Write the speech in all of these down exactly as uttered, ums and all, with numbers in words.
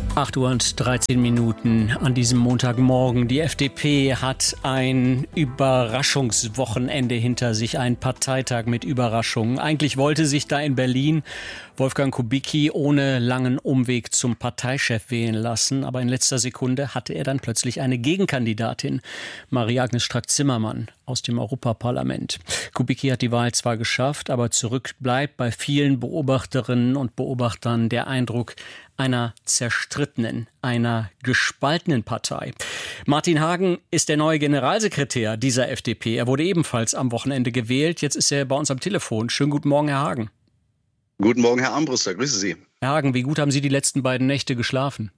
acht Uhr und dreizehn Minuten an diesem Montagmorgen. Die F D P hat ein Überraschungswochenende hinter sich, einen Parteitag mit Überraschungen. Eigentlich wollte sich da in Berlin Wolfgang Kubicki ohne langen Umweg zum Parteichef wählen lassen. Aber in letzter Sekunde hatte er dann plötzlich eine Gegenkandidatin, Marie-Agnes Strack-Zimmermann aus dem Europaparlament. Kubicki hat die Wahl zwar geschafft, aber zurück bleibt bei vielen Beobachterinnen und Beobachtern der Eindruck einer zerstrittenen, einer gespaltenen Partei. Martin Hagen ist der neue Generalsekretär dieser F D P. Er wurde ebenfalls am Wochenende gewählt. Jetzt ist er bei uns am Telefon. Schönen guten Morgen, Herr Hagen. Guten Morgen, Herr Armbruster. Grüße Sie. Herr Hagen, wie gut haben Sie die letzten beiden Nächte geschlafen?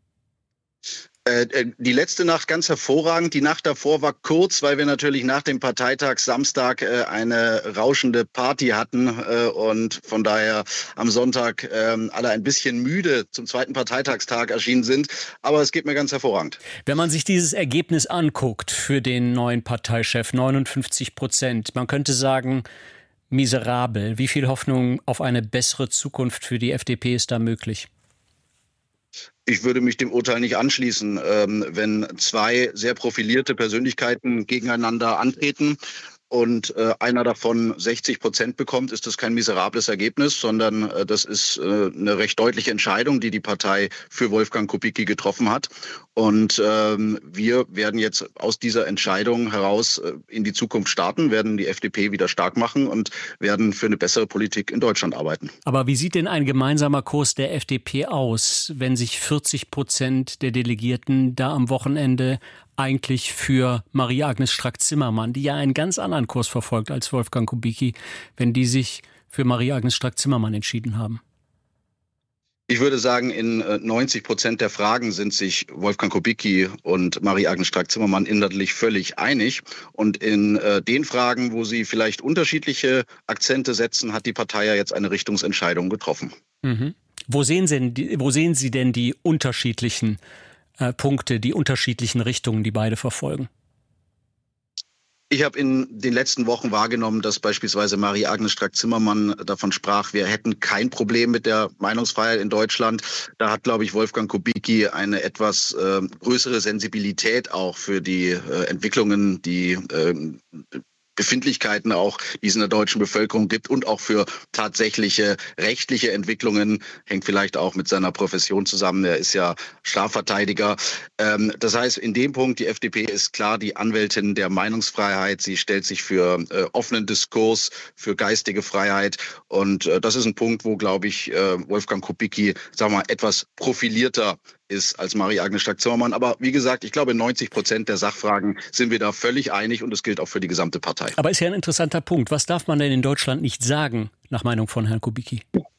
Äh, die letzte Nacht ganz hervorragend. Die Nacht davor war kurz, weil wir natürlich nach dem Parteitag Samstag äh, eine rauschende Party hatten äh, und von daher am Sonntag äh, alle ein bisschen müde zum zweiten Parteitagstag erschienen sind. Aber es geht mir ganz hervorragend. Wenn man sich dieses Ergebnis anguckt für den neuen Parteichef, neunundfünfzig Prozent, man könnte sagen, miserabel. Wie viel Hoffnung auf eine bessere Zukunft für die F D P ist da möglich? Ich würde mich dem Urteil nicht anschließen. Ähm, wenn zwei sehr profilierte Persönlichkeiten gegeneinander antreten und äh, einer davon sechzig Prozent bekommt, ist das kein miserables Ergebnis, sondern äh, das ist äh, eine recht deutliche Entscheidung, die die Partei für Wolfgang Kubicki getroffen hat. Und ähm, wir werden jetzt aus dieser Entscheidung heraus äh, in die Zukunft starten, werden die F D P wieder stark machen und werden für eine bessere Politik in Deutschland arbeiten. Aber wie sieht denn ein gemeinsamer Kurs der F D P aus, wenn sich vierzig Prozent der Delegierten da am Wochenende eigentlich für Marie-Agnes Strack-Zimmermann, die ja einen ganz anderen Kurs verfolgt als Wolfgang Kubicki, wenn die sich für Marie-Agnes Strack-Zimmermann entschieden haben? Ich würde sagen, in neunzig Prozent der Fragen sind sich Wolfgang Kubicki und Marie-Agnes Strack-Zimmermann inhaltlich völlig einig. Und in äh, den Fragen, wo sie vielleicht unterschiedliche Akzente setzen, hat die Partei ja jetzt eine Richtungsentscheidung getroffen. Mhm. Wo sehen Sie denn, wo sehen Sie denn die unterschiedlichen äh, Punkte, die unterschiedlichen Richtungen, die beide verfolgen? Ich habe in den letzten Wochen wahrgenommen, dass beispielsweise Marie-Agnes Strack-Zimmermann davon sprach, wir hätten kein Problem mit der Meinungsfreiheit in Deutschland. Da hat, glaube ich, Wolfgang Kubicki eine etwas äh, größere Sensibilität auch für die äh, Entwicklungen, die äh, Befindlichkeiten auch, die es in der deutschen Bevölkerung gibt und auch für tatsächliche rechtliche Entwicklungen, hängt vielleicht auch mit seiner Profession zusammen. Er ist ja Strafverteidiger. Ähm, das heißt, in dem Punkt, die F D P ist klar die Anwältin der Meinungsfreiheit. Sie stellt sich für äh, offenen Diskurs, für geistige Freiheit. Und äh, das ist ein Punkt, wo, glaube ich, äh, Wolfgang Kubicki, sagen wir mal, etwas profilierter ist als Marie-Agnes Strack-Zimmermann. Aber wie gesagt, ich glaube, in neunzig Prozent der Sachfragen sind wir da völlig einig und das gilt auch für die gesamte Partei. Aber ist ja ein interessanter Punkt. Was darf man denn in Deutschland nicht sagen, nach Meinung von Herrn Kubicki?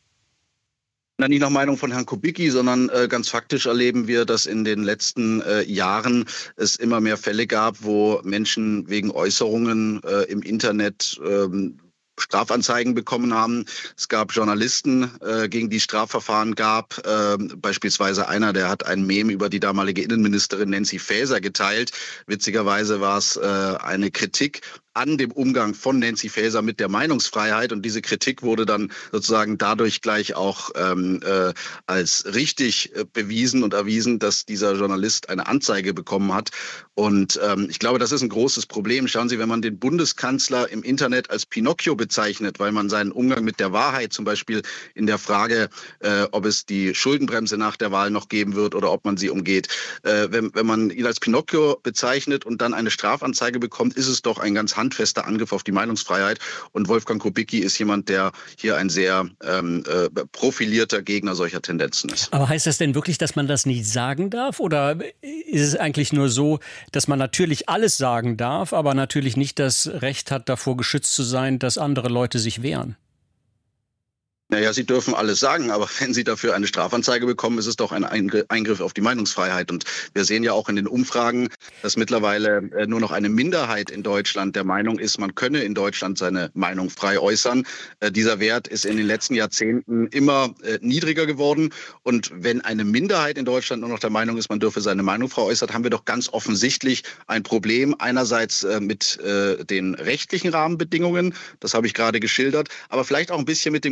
Na, nicht nach Meinung von Herrn Kubicki, sondern äh, ganz faktisch erleben wir, dass in den letzten äh, Jahren es immer mehr Fälle gab, wo Menschen wegen Äußerungen äh, im Internet ähm, Strafanzeigen bekommen haben. Es gab Journalisten, äh, gegen die Strafverfahren gab. Äh, beispielsweise einer, der hat ein Meme über die damalige Innenministerin Nancy Faeser geteilt. Witzigerweise war es äh, eine Kritik an dem Umgang von Nancy Faeser mit der Meinungsfreiheit. Und diese Kritik wurde dann sozusagen dadurch gleich auch ähm, äh, als richtig äh, bewiesen und erwiesen, dass dieser Journalist eine Anzeige bekommen hat. Und ähm, ich glaube, das ist ein großes Problem. Schauen Sie, wenn man den Bundeskanzler im Internet als Pinocchio bezeichnet, weil man seinen Umgang mit der Wahrheit, zum Beispiel in der Frage, äh, ob es die Schuldenbremse nach der Wahl noch geben wird oder ob man sie umgeht, äh, wenn, wenn man ihn als Pinocchio bezeichnet und dann eine Strafanzeige bekommt, ist es doch ein ganz handfester Angriff auf die Meinungsfreiheit. Und Wolfgang Kubicki ist jemand, der hier ein sehr ähm, äh, profilierter Gegner solcher Tendenzen ist. Aber heißt das denn wirklich, dass man das nicht sagen darf? Oder ist es eigentlich nur so, dass man natürlich alles sagen darf, aber natürlich nicht das Recht hat, davor geschützt zu sein, dass andere Leute sich wehren? Naja, Sie dürfen alles sagen, aber wenn Sie dafür eine Strafanzeige bekommen, ist es doch ein Eingriff auf die Meinungsfreiheit. Und wir sehen ja auch in den Umfragen, dass mittlerweile nur noch eine Minderheit in Deutschland der Meinung ist, man könne in Deutschland seine Meinung frei äußern. Dieser Wert ist in den letzten Jahrzehnten immer niedriger geworden. Und wenn eine Minderheit in Deutschland nur noch der Meinung ist, man dürfe seine Meinung frei äußern, haben wir doch ganz offensichtlich ein Problem. Einerseits mit den rechtlichen Rahmenbedingungen, das habe ich gerade geschildert, aber vielleicht auch ein bisschen mit dem gesellschaftlichen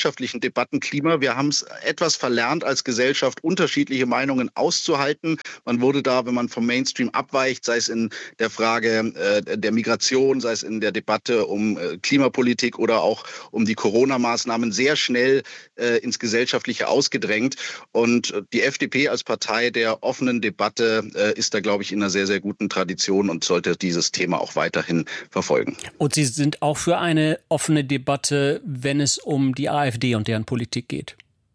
gesellschaftlichen Debattenklima. Wir haben es etwas verlernt, als Gesellschaft unterschiedliche Meinungen auszuhalten. Man wurde da, wenn man vom Mainstream abweicht, sei es in der Frage äh, der Migration, sei es in der Debatte um äh, Klimapolitik oder auch um die Corona-Maßnahmen, sehr schnell äh, ins Gesellschaftliche ausgedrängt. Und äh, die F D P als Partei der offenen Debatte äh, ist da, glaube ich, in einer sehr, sehr guten Tradition und sollte dieses Thema auch weiterhin verfolgen. Und Sie sind auch für eine offene Debatte, wenn es um die AfD und deren Politik geht?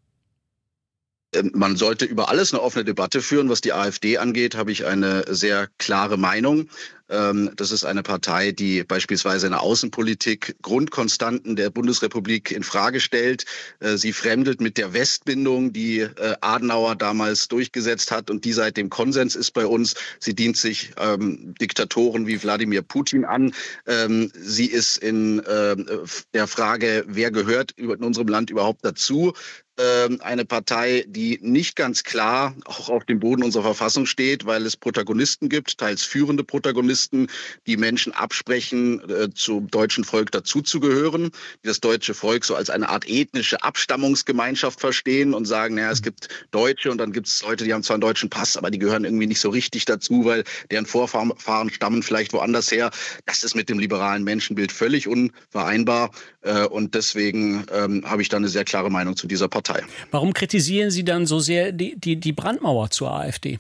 Man sollte über alles eine offene Debatte führen. Was die AfD angeht, habe ich eine sehr klare Meinung. Das ist eine Partei, die beispielsweise in der Außenpolitik Grundkonstanten der Bundesrepublik in Frage stellt. Sie fremdelt mit der Westbindung, die Adenauer damals durchgesetzt hat und die seitdem Konsens ist bei uns. Sie dient sich ähm, Diktatoren wie Wladimir Putin an. Ähm, sie ist in äh, der Frage, wer gehört in unserem Land überhaupt dazu, eine Partei, die nicht ganz klar auch auf dem Boden unserer Verfassung steht, weil es Protagonisten gibt, teils führende Protagonisten, die Menschen absprechen, äh, zum deutschen Volk dazuzugehören, die das deutsche Volk so als eine Art ethnische Abstammungsgemeinschaft verstehen und sagen, naja, es gibt Deutsche und dann gibt es Leute, die haben zwar einen deutschen Pass, aber die gehören irgendwie nicht so richtig dazu, weil deren Vorfahren stammen vielleicht woanders her. Das ist mit dem liberalen Menschenbild völlig unvereinbar äh, und deswegen ähm, habe ich da eine sehr klare Meinung zu dieser Partei. Warum kritisieren Sie dann so sehr die, die, die Brandmauer zur AfD?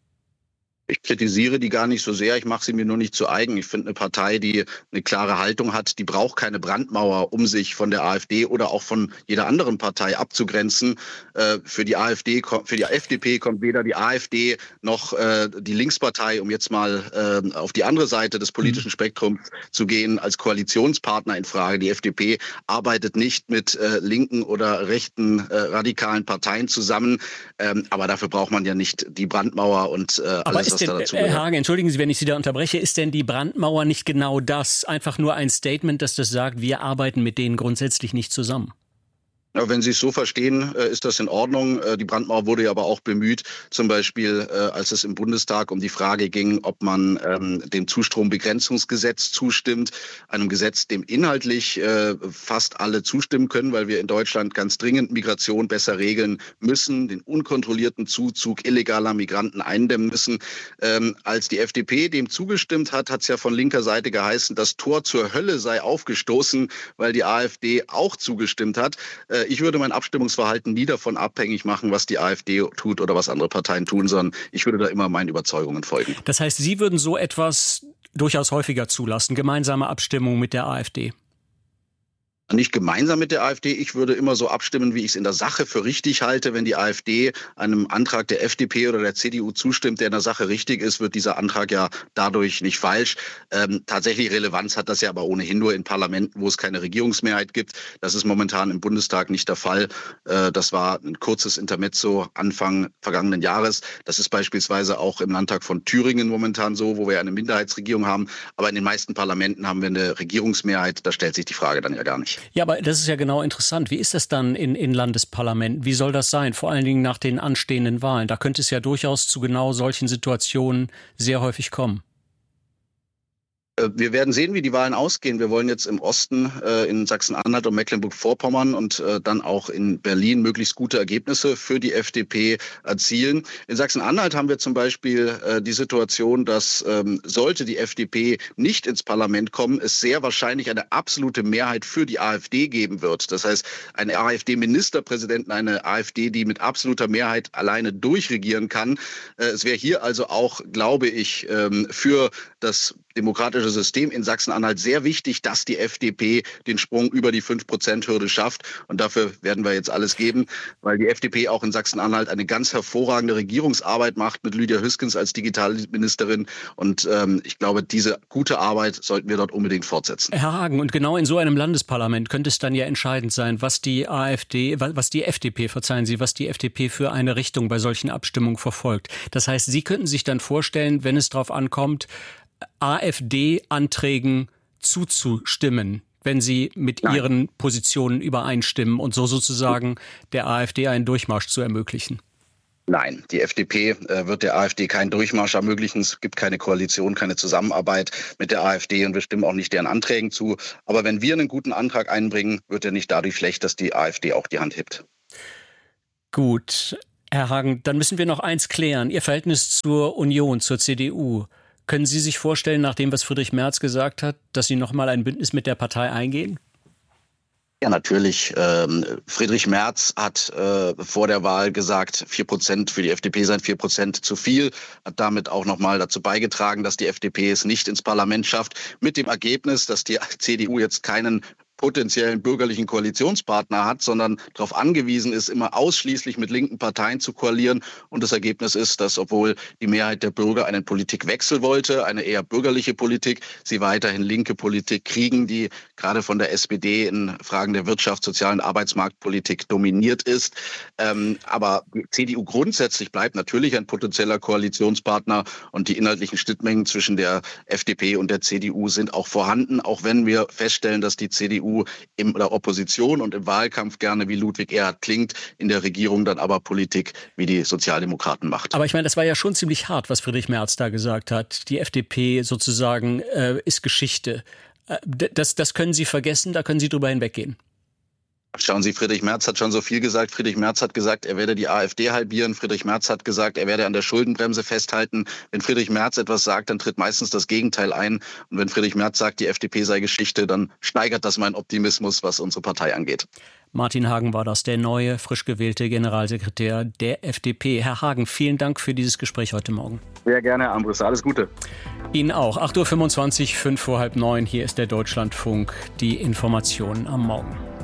Ich kritisiere die gar nicht so sehr, ich mache sie mir nur nicht zu eigen. Ich finde, eine Partei, die eine klare Haltung hat, die braucht keine Brandmauer, um sich von der AfD oder auch von jeder anderen Partei abzugrenzen. Äh, für die AfD, für die F D P kommt weder die AfD noch äh, die Linkspartei, um jetzt mal äh, auf die andere Seite des politischen Spektrums zu gehen, als Koalitionspartner in Frage. Die F D P arbeitet nicht mit äh, linken oder rechten äh, radikalen Parteien zusammen, ähm, aber dafür braucht man ja nicht die Brandmauer und äh, alles, Denn, Herr Hagen, entschuldigen Sie, wenn ich Sie da unterbreche, ist denn die Brandmauer nicht genau das? Einfach nur ein Statement, das das sagt, wir arbeiten mit denen grundsätzlich nicht zusammen? Ja, wenn Sie es so verstehen, ist das in Ordnung. Die Brandmauer wurde ja aber auch bemüht, zum Beispiel, als es im Bundestag um die Frage ging, ob man ähm, dem Zustrombegrenzungsgesetz zustimmt, einem Gesetz, dem inhaltlich äh, fast alle zustimmen können, weil wir in Deutschland ganz dringend Migration besser regeln müssen, den unkontrollierten Zuzug illegaler Migranten eindämmen müssen. Ähm, als die F D P dem zugestimmt hat, hat es ja von linker Seite geheißen, das Tor zur Hölle sei aufgestoßen, weil die AfD auch zugestimmt hat. Äh, Ich würde mein Abstimmungsverhalten nie davon abhängig machen, was die AfD tut oder was andere Parteien tun, sondern ich würde da immer meinen Überzeugungen folgen. Das heißt, Sie würden so etwas durchaus häufiger zulassen, gemeinsame Abstimmung mit der AfD? Nicht gemeinsam mit der AfD. Ich würde immer so abstimmen, wie ich es in der Sache für richtig halte. Wenn die AfD einem Antrag der F D P oder der C D U zustimmt, der in der Sache richtig ist, wird dieser Antrag ja dadurch nicht falsch. Ähm, tatsächlich Relevanz hat das ja aber ohnehin nur in Parlamenten, wo es keine Regierungsmehrheit gibt. Das ist momentan im Bundestag nicht der Fall. Äh, das war ein kurzes Intermezzo Anfang vergangenen Jahres. Das ist beispielsweise auch im Landtag von Thüringen momentan so, wo wir eine Minderheitsregierung haben. Aber in den meisten Parlamenten haben wir eine Regierungsmehrheit. Da stellt sich die Frage dann ja gar nicht. Ja, aber das ist ja genau interessant. Wie ist das dann in, in Landesparlamenten? Wie soll das sein? Vor allen Dingen nach den anstehenden Wahlen. Da könnte es ja durchaus zu genau solchen Situationen sehr häufig kommen. Wir werden sehen, wie die Wahlen ausgehen. Wir wollen jetzt im Osten, äh, in Sachsen-Anhalt und Mecklenburg-Vorpommern und äh, dann auch in Berlin möglichst gute Ergebnisse für die F D P erzielen. In Sachsen-Anhalt haben wir zum Beispiel äh, die Situation, dass ähm, sollte die F D P nicht ins Parlament kommen, es sehr wahrscheinlich eine absolute Mehrheit für die AfD geben wird. Das heißt, einen AfD-Ministerpräsidenten, eine AfD, die mit absoluter Mehrheit alleine durchregieren kann. Äh, es wäre hier also auch, glaube ich, ähm, für das demokratische System in Sachsen-Anhalt sehr wichtig, dass die F D P den Sprung über die fünf Prozent Hürde schafft. Und dafür werden wir jetzt alles geben, weil die F D P auch in Sachsen-Anhalt eine ganz hervorragende Regierungsarbeit macht mit Lydia Hüskens als Digitalministerin. Und ähm, ich glaube, diese gute Arbeit sollten wir dort unbedingt fortsetzen. Herr Hagen, und genau in so einem Landesparlament könnte es dann ja entscheidend sein, was die AfD, was die F D P, verzeihen Sie, was die F D P für eine Richtung bei solchen Abstimmungen verfolgt. Das heißt, Sie könnten sich dann vorstellen, wenn es darauf ankommt, AfD-Anträgen zuzustimmen, wenn sie mit Nein. ihren Positionen übereinstimmen und so sozusagen der AfD einen Durchmarsch zu ermöglichen? Nein, die F D P äh, wird der AfD keinen Durchmarsch ermöglichen. Es gibt keine Koalition, keine Zusammenarbeit mit der AfD und wir stimmen auch nicht deren Anträgen zu. Aber wenn wir einen guten Antrag einbringen, wird er nicht dadurch schlecht, dass die AfD auch die Hand hebt. Gut, Herr Hagen, dann müssen wir noch eins klären. Ihr Verhältnis zur Union, zur C D U. Können Sie sich vorstellen, nach dem, was Friedrich Merz gesagt hat, dass Sie noch mal ein Bündnis mit der Partei eingehen? Ja, natürlich. Ähm, Friedrich Merz hat äh, vor der Wahl gesagt, vier Prozent für die F D P seien vier Prozent zu viel, hat damit auch nochmal dazu beigetragen, dass die F D P es nicht ins Parlament schafft, mit dem Ergebnis, dass die C D U jetzt keinen potenziellen bürgerlichen Koalitionspartner hat, sondern darauf angewiesen ist, immer ausschließlich mit linken Parteien zu koalieren. Und das Ergebnis ist, dass obwohl die Mehrheit der Bürger einen Politikwechsel wollte, eine eher bürgerliche Politik, sie weiterhin linke Politik kriegen, die gerade von der S P D in Fragen der Wirtschaft, sozialen Arbeitsmarktpolitik dominiert ist. Ähm, aber die C D U grundsätzlich bleibt natürlich ein potenzieller Koalitionspartner und die inhaltlichen Schnittmengen zwischen der F D P und der C D U sind auch vorhanden, auch wenn wir feststellen, dass die C D U in der Opposition und im Wahlkampf gerne wie Ludwig Erhard klingt, in der Regierung dann aber Politik wie die Sozialdemokraten macht. Aber ich meine, das war ja schon ziemlich hart, was Friedrich Merz da gesagt hat. Die F D P sozusagen äh, ist Geschichte. Äh, das, das können Sie vergessen, da können Sie drüber hinweggehen. Schauen Sie, Friedrich Merz hat schon so viel gesagt. Friedrich Merz hat gesagt, er werde die AfD halbieren. Friedrich Merz hat gesagt, er werde an der Schuldenbremse festhalten. Wenn Friedrich Merz etwas sagt, dann tritt meistens das Gegenteil ein. Und wenn Friedrich Merz sagt, die F D P sei Geschichte, dann steigert das meinen Optimismus, was unsere Partei angeht. Martin Hagen war das, der neue, frisch gewählte Generalsekretär der F D P. Herr Hagen, vielen Dank für dieses Gespräch heute Morgen. Sehr gerne, Herr Ambrus. Alles Gute. Ihnen auch. acht Uhr fünfundzwanzig, fünf vor halb neun. Hier ist der Deutschlandfunk. Die Informationen am Morgen.